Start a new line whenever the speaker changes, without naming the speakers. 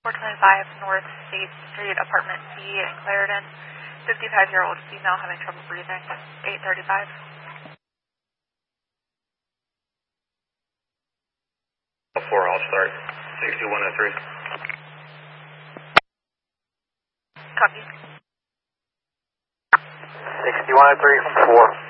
425 North State Street, Apartment B in Clarendon. 55-year-old female having trouble breathing. 835.
I'll start. 6103.
Copy.
6103 from 4.